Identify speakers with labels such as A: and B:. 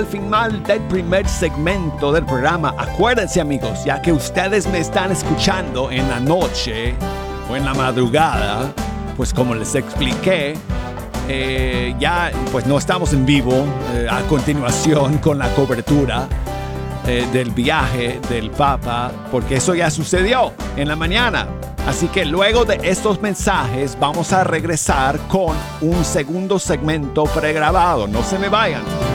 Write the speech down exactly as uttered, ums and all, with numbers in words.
A: al final del primer segmento del programa. Acuérdense, amigos, ya que ustedes me están escuchando en la noche o en la madrugada, pues como les expliqué, eh, ya pues no estamos en vivo eh, a continuación con la cobertura eh, del viaje del Papa, porque eso ya sucedió en la mañana. Así que luego de estos mensajes vamos a regresar con un segundo segmento pregrabado. No se me vayan.